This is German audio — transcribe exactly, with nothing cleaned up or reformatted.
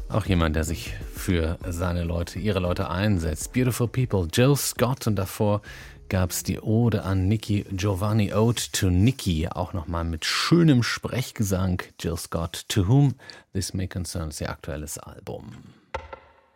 Auch jemand, der sich für seine Leute, ihre Leute einsetzt. Beautiful People, Jill Scott, und davor gab es die Ode an Nikki Giovanni, Ode to Nikki, auch nochmal mit schönem Sprechgesang. Jill Scott, To Whom This May Concern, ist ihr aktuelles Album.